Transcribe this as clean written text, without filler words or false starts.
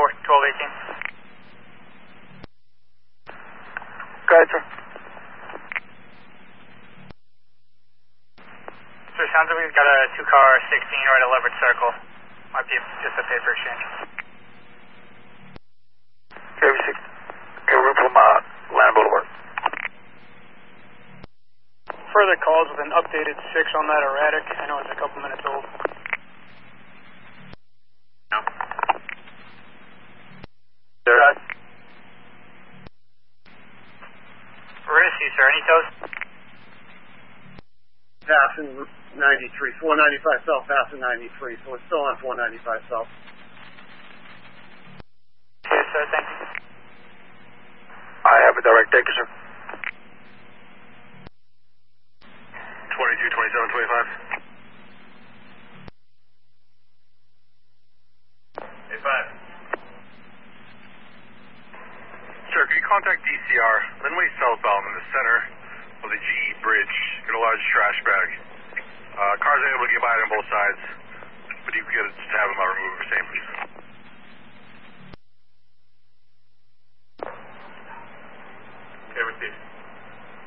1218. Go ahead, sir. Sir, sounds like we've got a 2-car 16 right at Leverett Circle. Might be just a paper exchange. KV6. Okay, we're from Atlanta Boulevard. Further calls with an updated 6 on that erratic. I know it's a couple minutes old. No. Sir. We're going to see, sir. Any toast? Passing 93, 495 south, passing 93, so it's still on 495 south. Okay, sir. Thank you. I have a direct. Thank you, sir. 22, 27, 25. Hey, 5. Sir, could you contact DCR, Linway southbound in the center of the GE bridge, get a large trash bag. Cars are able to get by it on both sides, but you can have them removed for safety.